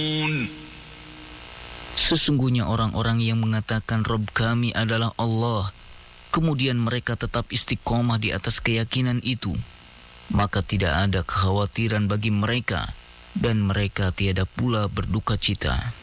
Sesungguhnya orang-orang yang mengatakan Rabb kami adalah Allah, kemudian mereka tetap istiqomah di atas keyakinan itu, maka tidak ada kekhawatiran bagi mereka dan mereka tiada pula berduka cita.